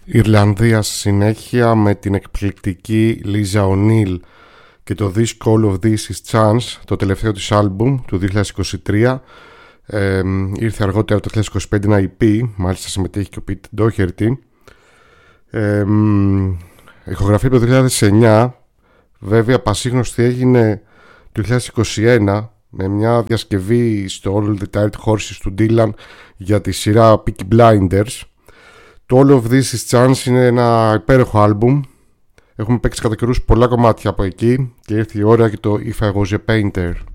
Ιρλανδία στη συνέχεια με την εκπληκτική Λίζα Ονίλ και το This All of This Is Chance, το τελευταίο της άλμπουμ του 2023. Ήρθε αργότερα το 2025 ένα EP, μάλιστα συμμετέχει και ο Pete Doherty. Ηχογραφή το 2009, βέβαια πασίγνωστη έγινε το 2021 με μια διασκευή στο All the Tired Horses του Dylan για τη σειρά Peaky Blinders. Το All of This Is Chance είναι ένα υπέροχο άλμπουμ. Έχουμε παίξει κατά καιρούς πολλά κομμάτια από εκεί και ήρθε η ώρα και το If I Was a Painter.